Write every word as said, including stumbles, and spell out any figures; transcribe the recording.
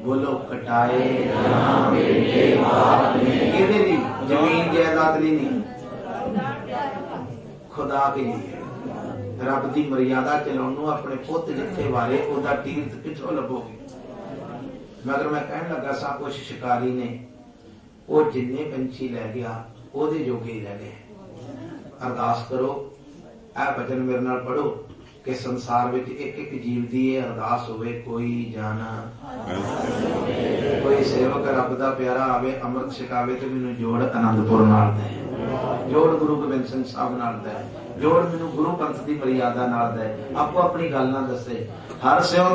बोलो कटाए किहदे लई? जमीन जायदाद लई नहीं, खुदा के लिए। रब की मर्यादा चलाउण नूं अपने पुत जिथे वारे ओदा तीर्थ किथों लभोगे? मगर मैं कहण लगा सा कुछ शिकारी ने वो जिन्ने पंछी लै गया ओदे जोगे ही रह गए। अरदास करो, ऐ भजन मेरे नाल पढ़ो कि संसार विच एक एक जीव दी अरदास होवे, कोई जाना कोई सेवक रब दा प्यारा आवे, अमृत छकावे ते मैनूं जोड़ आनंदपुर नाल दे, जोड़ गुरु गोबिंद सिंह साहब नाल दे, जोड़ मैनूं गुरु पंथ दी मर्यादा नाल दे। आपो अपनी गल ना दसे। हर सिओ